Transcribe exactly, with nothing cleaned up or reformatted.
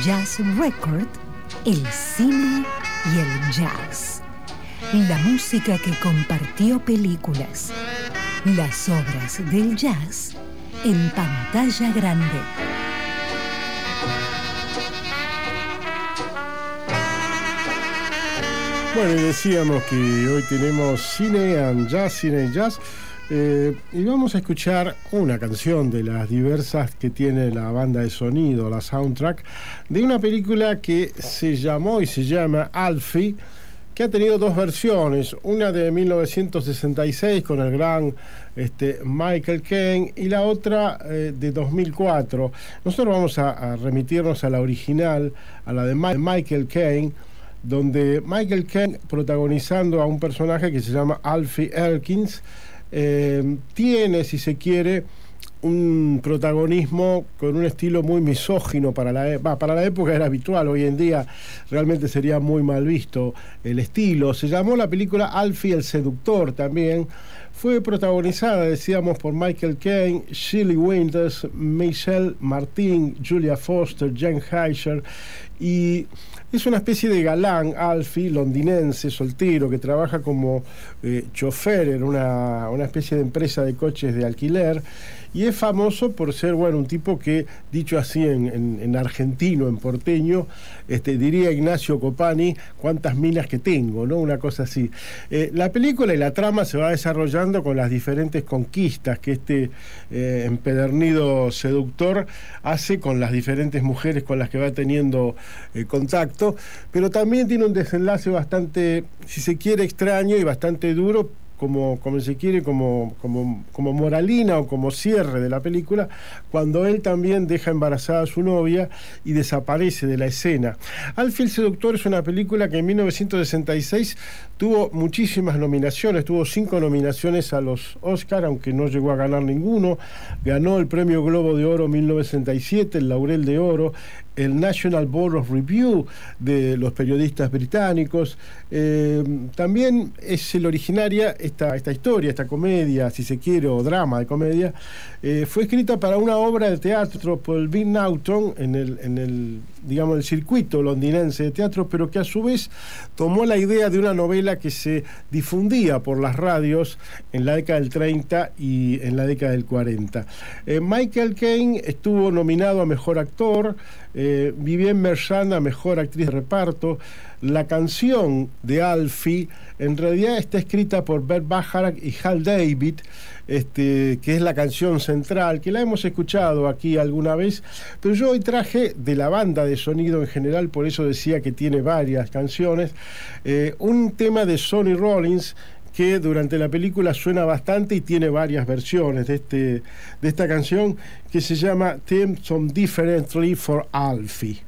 Jazz Record, el cine y el jazz. La música que compartió películas. Las obras del jazz en pantalla grande. Bueno, y decíamos que hoy tenemos cine and jazz, cine y jazz. Eh, y vamos a escuchar una canción de las diversas que tiene la banda de sonido, la soundtrack, de una película que se llamó y se llama Alfie, que ha tenido dos versiones, una de mil novecientos sesenta y seis con el gran este, Michael Caine y la otra eh, de dos mil cuatro. Nosotros vamos a, a remitirnos a la original, a la de Ma- Michael Caine, donde Michael Caine, protagonizando a un personaje que se llama Alfie Elkins, Eh, tiene, si se quiere, un protagonismo con un estilo muy misógino para la, eh, para la época era habitual, hoy en día realmente sería muy mal visto el estilo. Se llamó la película Alfie el Seductor también. Fue protagonizada, decíamos, por Michael Caine, Shelley Winters, Michelle Martin, Julia Foster, Jen Heischer, y es una especie de galán, Alfie, londinense, soltero, que trabaja como eh, chofer en una, una especie de empresa de coches de alquiler, y es famoso por ser, bueno, un tipo que, dicho así en, en, en argentino, en porteño, este, diría Ignacio Copani, cuántas minas que tengo, ¿no? Una cosa así. Eh, la película y la trama se va desarrollando con las diferentes conquistas que este eh, empedernido seductor hace con las diferentes mujeres con las que va teniendo eh, contacto, pero también tiene un desenlace bastante, si se quiere, extraño y bastante duro, como, como se quiere, como, como, como moralina o como cierre de la película, cuando él también deja embarazada a su novia y desaparece de la escena. Alfie el Seductor es una película que en mil novecientos sesenta y seis tuvo muchísimas nominaciones, tuvo cinco nominaciones a los Oscar, aunque no llegó a ganar ninguno. Ganó el Premio Globo de Oro mil novecientos sesenta y siete, el Laurel de Oro, el National Board of Review de los periodistas británicos. Eh, también es el originaria, esta, esta historia, esta comedia, si se quiere, o drama de comedia, eh, fue escrita para una obra de teatro por Bill Naughton en el, en el, digamos, el circuito londinense de teatro, pero que a su vez tomó la idea de una novela que se difundía por las radios en la década del treinta y en la década del cuarenta. Eh, Michael Caine estuvo nominado a Mejor Actor, eh, Vivienne Merchant a Mejor Actriz de Reparto. La canción de Alfie en realidad está escrita por Bert Bacharach y Hal David, este, que es la canción central, que la hemos escuchado aquí alguna vez, pero yo hoy traje de la banda de sonido en general, por eso decía que tiene varias canciones, eh, un tema de Sonny Rollins que durante la película suena bastante y tiene varias versiones de, este, de esta canción, que se llama Them Some Differently for Alfie.